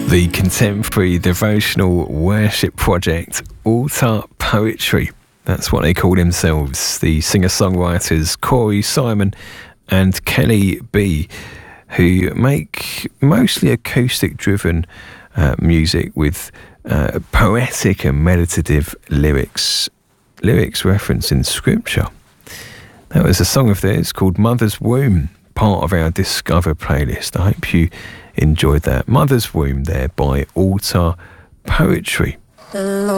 The contemporary devotional worship project Altar Poetry. That's what they call themselves. The singer-songwriters Corey Simon and Kelly B, who make mostly acoustic-driven music with poetic and meditative lyrics referencing scripture. That was a song of theirs called Mother's Womb, part of our Discover playlist. I hope you enjoyed that. Mother's Womb there by Altar Poetry.